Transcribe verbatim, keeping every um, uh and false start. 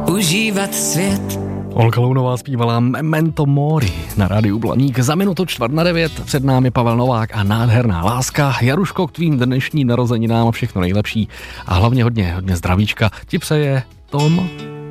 užívat svět. Olga Lounová zpívala Memento Mori na rádiu Blaník. Za minutu čtvrt na devět před námi Pavel Novák a nádherná láska. Jaruško, k tvým dnešním narozeninám všechno nejlepší a hlavně hodně, hodně zdravíčka ti přeje Tom.